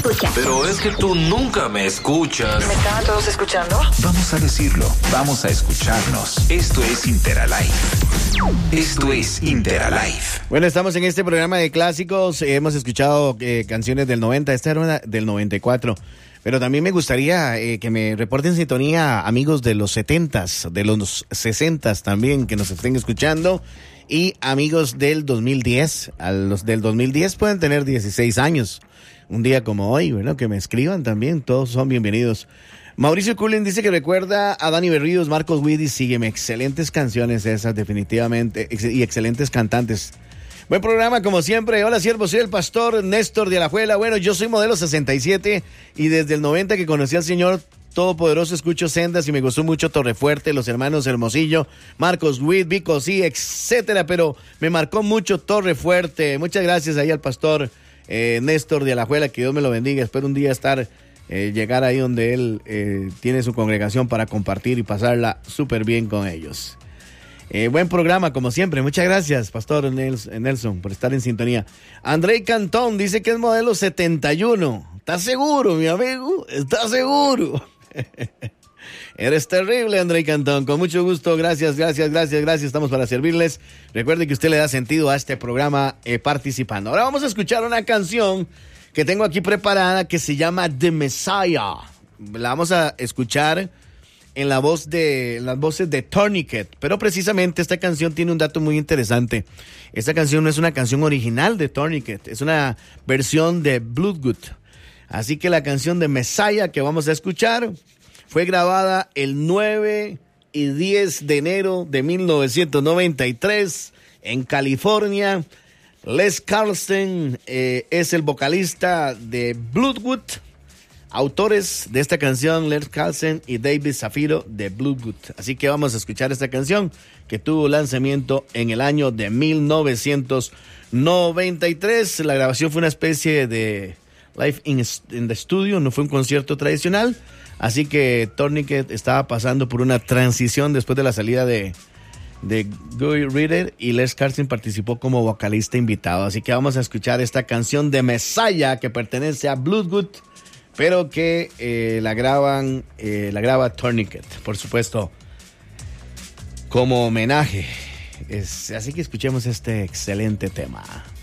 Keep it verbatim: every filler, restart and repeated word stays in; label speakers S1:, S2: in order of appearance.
S1: escucha.
S2: Pero es que tú nunca me escuchas.
S1: ¿Me estaban todos escuchando?
S3: Vamos a decirlo, vamos a escucharnos. Esto es Interalive. Esto es Interalive.
S4: Bueno, estamos en este programa de clásicos. Eh, hemos escuchado eh, canciones del noventa, esta era una del noventa y cuatro. Pero también me gustaría eh, que me reporten sintonía amigos de los setentas, de los sesentas también, que nos estén escuchando. Y amigos del dos mil diez, a los del dos mil diez pueden tener dieciséis años. Un día como hoy, bueno, que me escriban también, todos son bienvenidos. Mauricio Cullen dice que recuerda a Dani Berríos, Marcos Witt y sígueme. Excelentes canciones esas, definitivamente, ex- y excelentes cantantes. Buen programa, como siempre. Hola, siervo, soy el pastor Néstor de Alajuela. Bueno, yo soy modelo sesenta y siete y desde el noventa que conocí al Señor Todopoderoso escucho Sendas y me gustó mucho Torrefuerte, Los Hermanos Hermosillo, Marcos Witt, Vico, sí, etcétera, pero me marcó mucho Torrefuerte. Muchas gracias ahí al pastor eh, Néstor de Alajuela, que Dios me lo bendiga. Espero un día estar, eh, llegar ahí donde él eh, tiene su congregación para compartir y pasarla súper bien con ellos. Eh, buen programa, como siempre. Muchas gracias, Pastor Nelson, por estar en sintonía. André Cantón dice que es modelo setenta y uno. ¿Estás seguro, mi amigo? ¿Estás seguro? Eres terrible, André Cantón. Con mucho gusto. Gracias, gracias, gracias, gracias. Estamos para servirles. Recuerde que usted le da sentido a este programa eh, participando. Ahora vamos a escuchar una canción que tengo aquí preparada que se llama The Messiah. La vamos a escuchar en la voz de en las voces de Tourniquet, pero precisamente esta canción tiene un dato muy interesante. Esta canción no es una canción original de Tourniquet, es una versión de Bloodgood. Así que la canción de Messiah que vamos a escuchar fue grabada el nueve y diez de enero de mil novecientos noventa y tres en California. Les Carlson eh, es el vocalista de Bloodgood. Autores de esta canción, Les Carlson y David Zafiro de Bloodgood. Así que vamos a escuchar esta canción que tuvo lanzamiento en el año de mil novecientos noventa y tres. La grabación fue una especie de live in, in the studio, no fue un concierto tradicional. Así que Tourniquet estaba pasando por una transición después de la salida de, de Guy Reader y Les Carlson participó como vocalista invitado. Así que vamos a escuchar esta canción de Messiah que pertenece a Bloodgood, pero que eh, la graban, eh, la graba Tourniquet, por supuesto, como homenaje. Es, así que escuchemos este excelente tema.